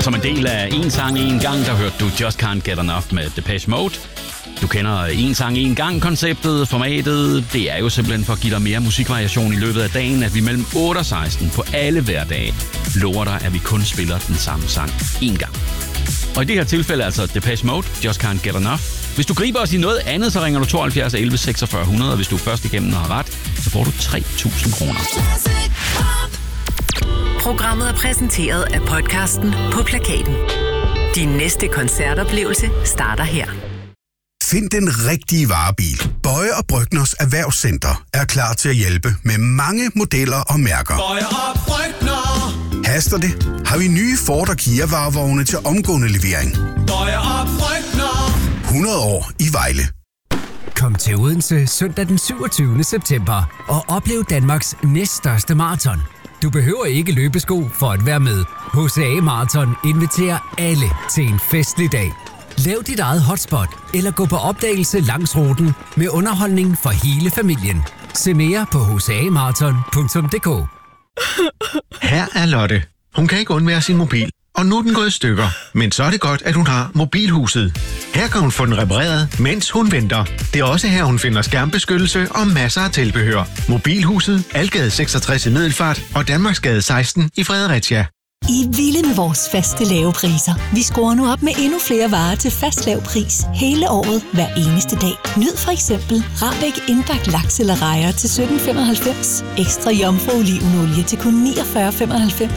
som en del af En Sang En Gang, der hørte du Just Can't Get Enough med Depeche Mode. Du kender En Sang En Gang-konceptet, formatet. Det er jo simpelthen for at give dig mere musikvariation i løbet af dagen, at vi mellem 8 og 16 på alle hverdage lover dig, at vi kun spiller den samme sang én gang. Og i det her tilfælde altså Depeche Mode, Just Can't Get Enough. Hvis du griber os i noget andet, så ringer du 72 11 46 100, og hvis du er først igennem og har ret, så får du 3.000 kroner. Programmet er præsenteret af podcasten På Plakaten. Din næste koncertoplevelse starter her. Find den rigtige varebil. Bøje og Brygners Erhvervscenter er klar til at hjælpe med mange modeller og mærker. Bøje og Brygner. Haster det? Har vi nye Ford og Kia varevogne til omgående levering. Bøje og Brygner. 100 år i Vejle. Kom til Odense søndag den 27. september og oplev Danmarks næststørste maraton. Du behøver ikke løbesko for at være med. HCA Marathon inviterer alle til en festlig dag. Lav dit eget hotspot eller gå på opdagelse langs ruten med underholdning for hele familien. Se mere på hcamarathon.dk. Her er Lotte. Hun kan ikke undvære sin mobil, og nu er den gået i stykker. Men så er det godt, at hun har Mobilhuset. Her kan hun få den repareret, mens hun venter. Det er også her, hun finder skærmbeskyttelse og masser af tilbehør. Mobilhuset, Algade 66 i Middelfart og Danmarksgade 16 i Fredericia. I er vilde med vores faste lave priser. Vi skruer nu op med endnu flere varer til fast lav pris hele året, hver eneste dag. Nyd for eksempel Rahbek indbagt laks eller rejer til 17,95. Ekstra jomfru olivenolie til kun 49,95.